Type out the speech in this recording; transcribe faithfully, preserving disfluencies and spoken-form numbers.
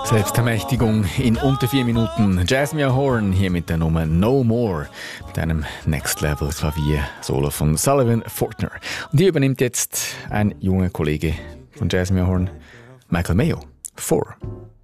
Selbstermächtigung in unter vier Minuten. Jasmine Horn hier mit der Nummer No More, mit einem Next Level Klavier Solo von Sullivan Fortner. Und hier übernimmt jetzt ein junger Kollege von Jasmine Horn, Michael Mayo. Four.